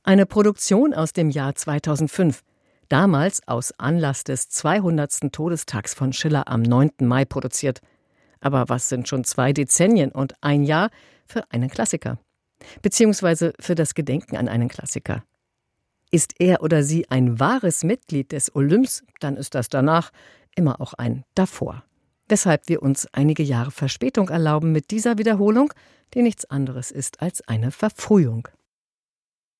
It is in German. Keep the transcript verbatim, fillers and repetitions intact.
Eine Produktion aus dem Jahr zweitausendfünf. Damals aus Anlass des zweihundertsten Todestags von Schiller am neunten Mai produziert. Aber was sind schon zwei Dezennien und ein Jahr für einen Klassiker? Beziehungsweise für das Gedenken an einen Klassiker. Ist er oder sie ein wahres Mitglied des Olymps, dann ist das danach immer auch ein davor. Weshalb wir uns einige Jahre Verspätung erlauben mit dieser Wiederholung, die nichts anderes ist als eine Verfrühung.